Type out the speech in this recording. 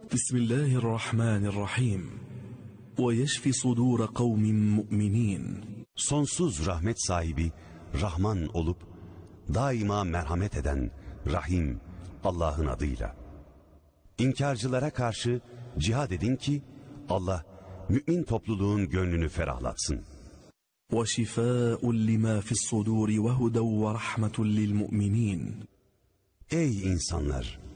Bismillahirrahmanirrahim. وَيَشْفِ صُدُورَ قَوْمٍ مُؤْمِنِينَ. Sonsuz rahmet sahibi, Rahman olup, daima merhamet eden, Rahim, Allah'ın adıyla. İnkarcılara karşı cihad edin ki, Allah, mümin topluluğun gönlünü ferahlatsın. وَشِفَاءٌ لِمَا فِي الصُّدُورِ وَهُدًى وَرَحْمَةٌ لِلْمُؤْمِنِينَ. Ey insanlar!